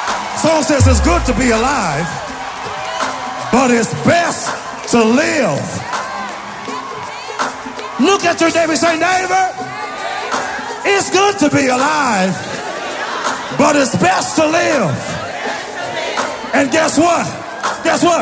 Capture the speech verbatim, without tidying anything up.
Song says it's good to be alive, but it's best to live. Look at your neighbor, say, neighbor, it's good to be alive, but it's best to live. And guess what? Guess what?